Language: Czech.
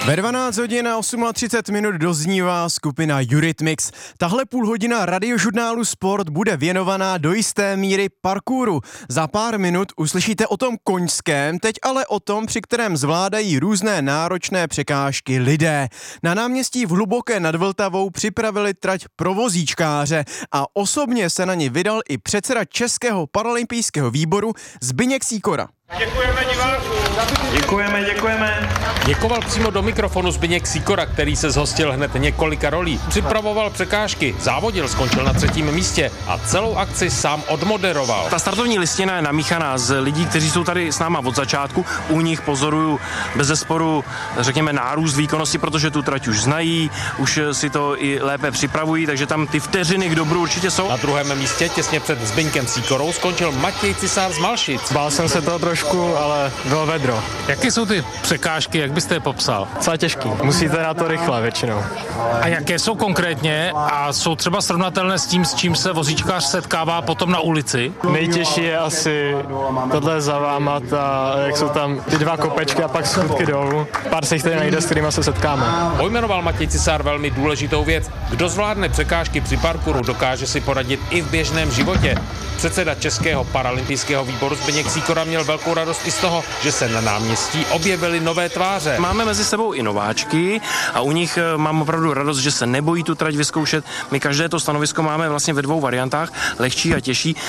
Ve 12 hodin a 38 minut doznívá skupina Eurythmics. Tahle půlhodina radiožurnálu Sport bude věnovaná do jisté míry parkouru. Za pár minut uslyšíte o tom koňském, teď ale o tom, při kterém zvládají různé náročné překážky lidé. Na náměstí v Hluboké nad Vltavou připravili trať pro vozíčkáře a osobně se na ní vydal i předseda Českého paralympijského výboru Zbyněk Sýkora. Děkujeme divákům. Děkujeme. Děkoval přímo do mikrofonu Zbyněk Sýkora, který se zhostil hned několika rolí. Připravoval překážky, závodil, skončil na 3. místě a celou akci sám odmoderoval. Ta startovní listina je namíchaná z lidí, kteří jsou tady s náma od začátku. U nich pozoruju bezesporu, řekněme, nárůst výkonnosti, protože tu trať už znají, už si to i lépe připravují, takže tam ty vteřiny k dobru určitě jsou. Na 2. místě, těsně před Zbyňkem Sýkorou, skončil Matěj Cisár z Malšic. Bál jsem se toho trošku, ale bylo vedro. Jaké jsou ty překážky, jak byste je popsal? Docela těžký. Musíte na to rychle většinou. A jaké jsou konkrétně a jsou třeba srovnatelné s tím, s čím se vozíčkář setkává potom na ulici? Nejtěžší je asi tohle zavámat a jak jsou tam ty 2 kopečky a pak schůdky dolů. Pár se jich tady najde, s kterýma se setkáme. Pojmenoval Matěj Cisár velmi důležitou věc. Kdo zvládne překážky při parkouru, dokáže si poradit i v běžném životě. Předseda Českého paralympijského výboru Zbyněk Sýkora měl velkou radost i z toho, že se na náměstí objevily nové tváře. Máme mezi sebou i nováčky a u nich mám opravdu radost, že se nebojí tu trať vyzkoušet. My každé to stanovisko máme vlastně ve 2 variantách, lehčí a těžší.